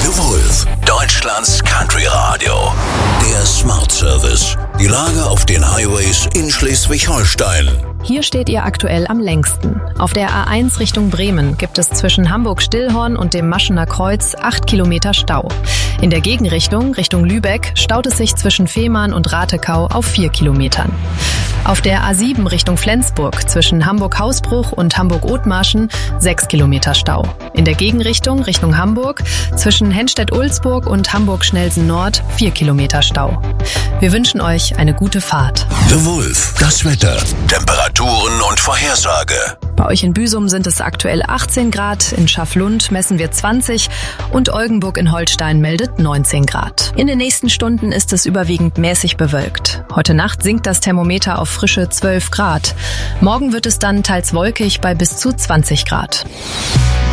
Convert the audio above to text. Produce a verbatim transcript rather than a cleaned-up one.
The Wolf, Deutschlands Country Radio. Der Smart Service. Die Lage auf den Highways in Schleswig-Holstein. Hier steht ihr aktuell am längsten. Auf der A eins Richtung Bremen gibt es zwischen Hamburg-Stillhorn und dem Maschener Kreuz acht Kilometer Stau. In der Gegenrichtung, Richtung Lübeck, staut es sich zwischen Fehmarn und Ratekau auf vier Kilometern. Auf der A sieben Richtung Flensburg zwischen Hamburg-Hausbruch und Hamburg-Othmarschen sechs Kilometer Stau. In der Gegenrichtung, Richtung Hamburg, zwischen Henstedt-Ulzburg und Hamburg-Schnelsen-Nord vier Kilometer Stau. Wir wünschen euch eine gute Fahrt. The Wolf, das Wetter, Temperaturen und Vorhersage. Bei euch in Büsum sind es aktuell achtzehn Grad, in Schaflund messen wir zwanzig und Oldenburg in Holstein meldet neunzehn Grad. In den nächsten Stunden ist es überwiegend mäßig bewölkt. Heute Nacht sinkt das Thermometer auf frische zwölf Grad. Morgen wird es dann teils wolkig bei bis zu zwanzig Grad.